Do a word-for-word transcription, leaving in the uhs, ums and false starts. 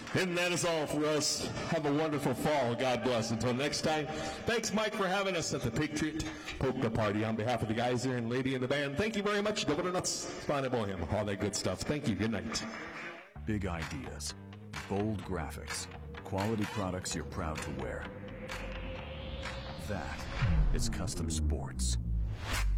And that is all for us. Have a wonderful fall. God bless. Until next time, thanks, Mike, for having us at the Patriot Polka Party. On behalf of the guys there and lady in the band, thank you very much. Dobronoc, Pane Bohem, all that good stuff. Thank you. Good night. Big ideas, bold graphics, quality products you're proud to wear. That is Custom Sports.